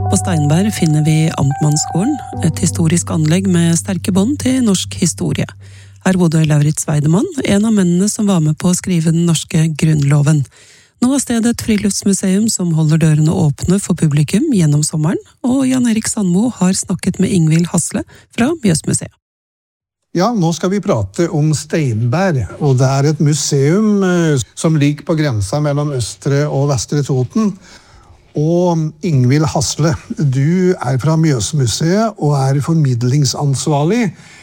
På Steinberg finner vi Amtmannsgården, et historisk anlegg med sterke bånd til norsk historie. Her bodde Lauritz Weidemann, en av mennene som var med på å skrive den norske grunnloven. Nå er stedet et friluftsmuseum som holder dørene åpne for publikum gjennom sommeren, og Jan Erik Sandmo har snakket med Ingvild Hasle fra Mjøsmuseet. Ja, nå skal vi prate om Steinberg, og det er et museum som ligger på grensa mellom Østre og Vestre Toten. Og Ingvild Hasle, du er fra Mjøsmuseet og er formidlingsansvarlig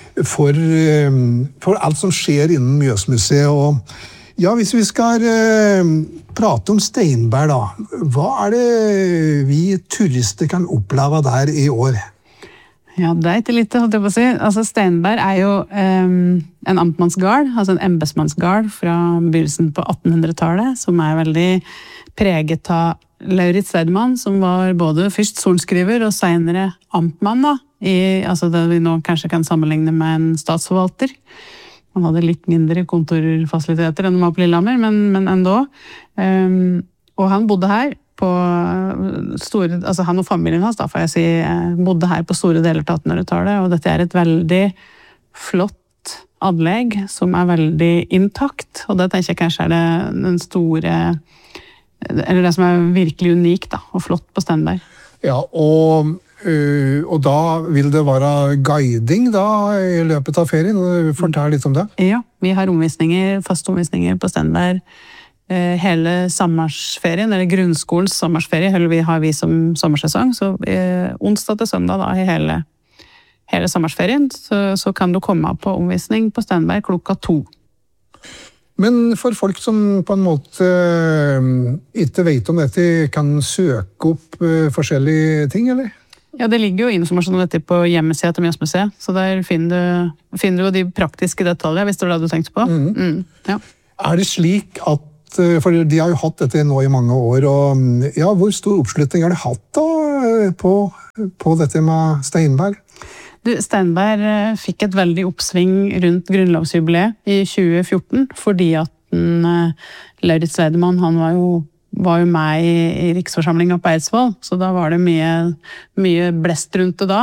for alt som skjer innen Mjøsmuseet. Og ja, hvis vi skal prate om Steinberg da, hva er det vi turister kan oppleve der i år? Ja, det er ikke litt, holdt jeg på å si. Altså, Steinberg er jo en amtmannsgard, altså en embetsmannsgard fra begynnelsen på 1800-tallet, som er veldig preget av Lauritz Weidemann, som var både først sorenskriver og senere amtmann, da, altså det vi nå kanskje kan sammenligne med en statsforvalter. Han hadde litt mindre kontorfasiliteter enn de var på Lillehammer, men enda. Og han bodde her på store, altså han og familien hans, da får jeg si, bodde her på store deler av 1800-tallet, og dette er et veldig flott anlegg som er veldig intakt, og det tenker jeg kanskje er den store, eller det som er virkelig unikt da, og flott på Steinberg. Ja, og da vil det være guiding da i løpet av ferien. Fortell litt om det. Ja, vi har faste omvisninger på Steinberg hele sommersferien, eller grunnskolens sommersferie, har vi som sommersesong, så onsdag til søndag da, i hele sommersferien, så kan du komme på omvisning på Steinberg 2:00. Men for folk som på en måte ikke vet om dette, kan søke opp forskjellige ting, eller? Ja, det ligger jo informasjon om dette på hjemmesiden til Mjøsmuseet, så der finner du jo de praktiske detaljer, hvis det var det du tenkte på. Ja. Er det slik at, for de har jo hatt dette nå i mange år, og ja, hvor stor oppslutning har de hatt da på dette med Steinberg? Steinberg fikk et veldig oppsving rundt grunnlovsjubileet i 2014, fordi at Lauritz Weidemann, han var jo med i riksforsamlingen på Eidsvoll, så da var det mye blest rundt det da.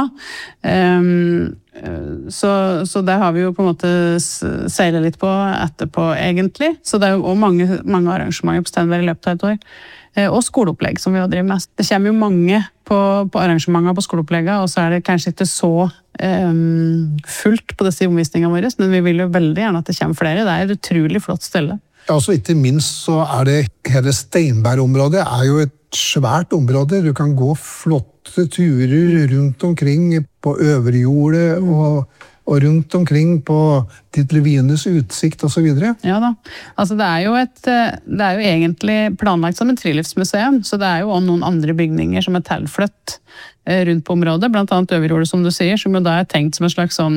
Så det har vi jo på en måte seilet litt på etterpå egentlig, så det er jo også mange arrangementer på Steinberg i løpet av et år. Og skoleopplegg som vi har drivet med. Det kommer jo mange på arrangementer på skoleopplegget, og så er det kanskje ikke så fullt på disse omvisningene våre, men vi vil jo veldig gjerne at det kommer flere. Det er et utrolig flott sted. Ja, så ikke minst så er det hele Steinberg-området er jo et svært område. Du kan gå flotte turer rundt omkring på Øverjordet og rundt omkring på Titlevines utsikt og så videre. Ja da. Altså det er jo egentlig planlagt som et friluftsmuseum, så det er jo også noen andre bygninger som er tilflytt rundt på området, blant annet Øverjordet som du sier, som jo da er tenkt som en slags sånn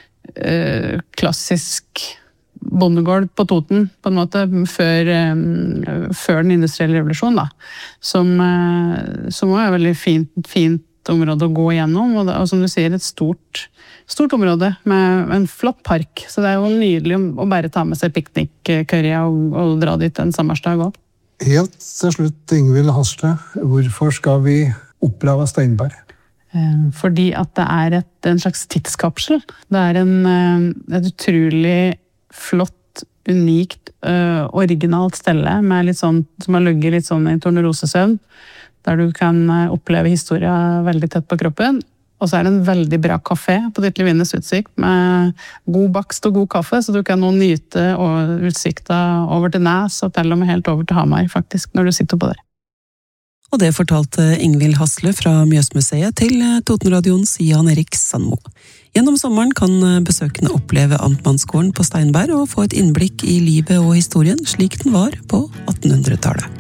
klassisk bondegård på Toten, på en måte, før den industrielle revolusjonen da, som er et veldig fint område å gå igjennom, og som du sier, et stort område med en flott park, så det er jo nydelig å bare ta med seg piknikkørja og dra dit en sommersdag også. Helt til slutt, Ingvild Hasle, hvorfor skal vi oppleve Steinberg? Fordi at det er en slags tidskapsel. Det er et utrolig flott, unikt, originalt stelle med litt sånn, som har ligget litt sånn i tornerosesøvn, der du kan oppleve historien veldig tett på kroppen. Og så er det en veldig bra kafé på Titlevines utsikt med god bakst og god kaffe, så du kan nå nyte utsikta over til Nes og til og med helt over til Hamar, faktisk, når du sitter på der. Og det fortalte Ingvild Hasle fra Mjøsmuseet til Totenradioens Jan Erik Sandmo. Gjennom sommeren kan besøkende oppleve Amtmannsgården på Steinberg og få et innblikk i livet og historien slik den var på 1800-tallet.